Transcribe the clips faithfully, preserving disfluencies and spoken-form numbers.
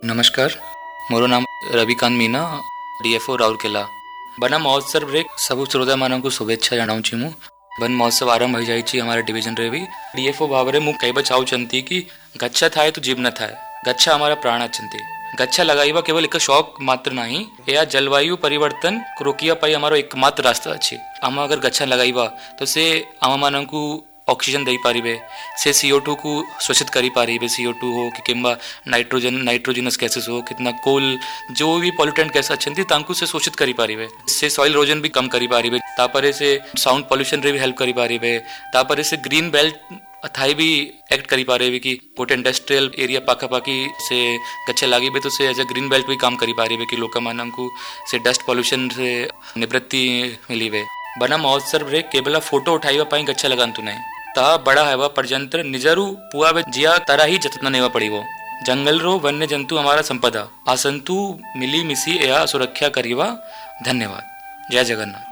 नमस्कार, मोर नाम रविकांत मीना, डीएफओ राउरकेला। बना महोत्सव रे सब श्रोता मानक शुभेच्छा जनाऊँ मु बन महोत्सव आरंभ हो जाए हमारे डिविजन रे भी डीएफओ भाव में मुझे कहवा चाहूँगी कि गच्छा थाए तो जीव न थाए, गच्छा हमारा प्राण अच्छे। गच्छा लगाइबा केवल एक शौक मात्र नहीं, यह जलवायु परिवर्तन रोकिया पाई हमारा एकमात्र रास्ता अच्छे। आम अगर गच्छा लगाइबा तो से आम मानक ऑक्सीजन दे पारे, से सीओ टू को शोषित करी पारे, सीओ टू हो कि किंबा नाइट्रोजन नाइट्रोजिनस गैसेस हो, कितना कोल जो भी पॉल्यूटेंट गैस अच्छे तांकु से शोषित करी पारे, से सॉइल इरोजन भी कम करी पारे, तापरे से साउंड पॉल्यूशन रे भी हेल्प करी पारे, तापरे से ग्रीन बेल्ट थाई भी एक्ट करी पारे कि गोटे इंडस्ट्रियल एरिया पाखापाखी से गच्छा लगे तो से एज ए ग्रीन बेल्ट भी काम करी पारे कि लोक मानू से डस्ट पॉल्यूशन से निवृत्ति मिलिबे। बना महोत्सव रे केवल फोटो उठाइबा पाई गच्छा लगांतु नहीं, ता बड़ा हेबा पर्यंत निजरू पुआ जिया तरह ही जतन नेवा पड़िबो। जंगल रो वन्य जंतु हमारा संपदा, आसंतु मिली मिसी या सुरक्षा करिवा। धन्यवाद। जय जगन्नाथ।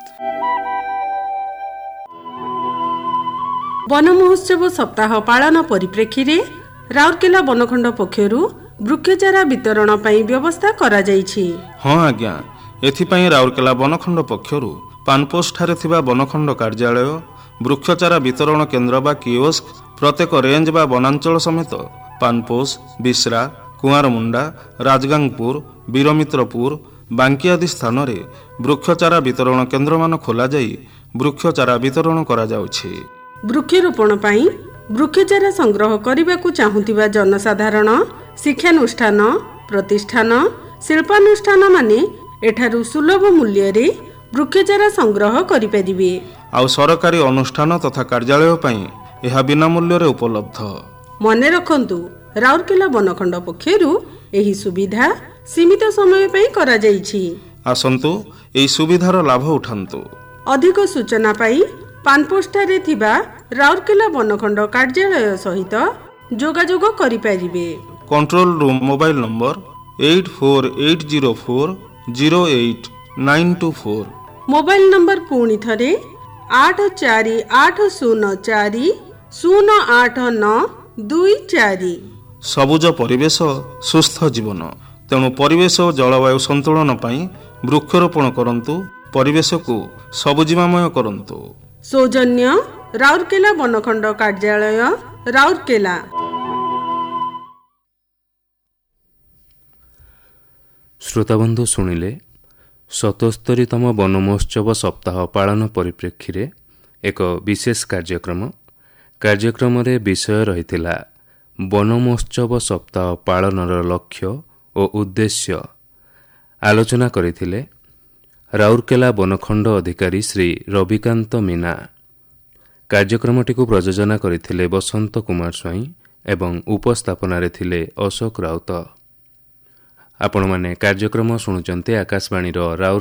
वन महोत्सव सप्ताह पालन परिप्रेक्षी रे राउरकेला वनखंड पक्षरु वृक्षचारा वितरण पई व्यवस्था करा जाईछि। हां आज्ञा, एथिपई राउरकेला वनखंड पक्षरु पानपोस्ट ठारे थिबा वनखंड कार्यालय वृक्षचारा वितरण केन्द्र बा कियोस्क प्रत्येक रेंज बा वनांचल समेत पानपोस, बिश्रा, कुआरमुंडा, राजगांगपुर, वीरमित्रपुर, बांकी आदि स्थान रे वृक्षचारा वितरण केन्द्र मान खोला जाई वृक्षचारा वितरण करा जाउछि। वृक्षरोपण पाई वृक्षचारा संग्रह करने चाहूथिबा जनसाधारण, शिक्षानुष्ठान, प्रतिष्ठान, शिल्पानुष्ठान माने एठारु सुलभ मूल्य रे वृक्षचारा संग्रह करि परिबे। आउ सरकारी अनुष्ठान तथा कार्यालय पाई एहा बिना मूल्य रे उपलब्ध। मने रखंतु, राउरकेला वनखंड पक्षरु एही सुविधा सीमित समय पई करा जाईछि। आसंतु एही सुविधार लाभ उठांतु। अधिक सूचना पाई पानपोस्टारे थिबा राउरकेला वनखंड कार्यालय सहित जोगाजोग करि परिबे। Control room mobile number eight four eight zero four zero eight nine to four. Mobile number पुणी थरे आठ चारि आठ शून्य चारि शून्य आठ नौ दुई चारि। सबुज परिवेश सुस्थ जीवन, तेणु परिवेश और जलवायु संतुलन पाई वृक्षरोपण करंतु, परिवेश को सबुजिमामय करंतु। सौजन्य राउरकेला वनखंड कार्यालय राउरकेला। श्रोताबंधु शुणिले सतस्तरीतम वन महोत्सव सप्ताह पालन परिप्रेक्षी रे एक विशेष कार्यक्रम। कार्यक्रम रे विषय रहिथिला वन महोत्सव सप्ताह पालनर लक्ष्य और उद्देश्य। आलोचना करिथिले राउरकेला वनखंड अधिकारी श्री रविकांत मीना। कार्यक्रमटी को प्रयोजना करथिले बसंत कुमार स्वाई एवं उपस्थापना रे थिले अशोक राउत। आपण माने कार्यक्रम शुणुचंते आकाशवाणी रो राउर